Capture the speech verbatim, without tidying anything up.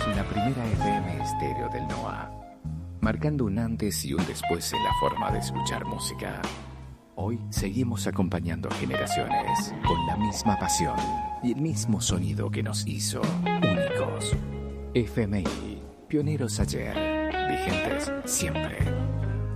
la primera F M estéreo del N O A, marcando un antes y un después en la forma de escuchar música. Hoy seguimos acompañando a generaciones con la misma pasión y el mismo sonido que nos hizo únicos. F M I, pioneros ayer, vigentes siempre.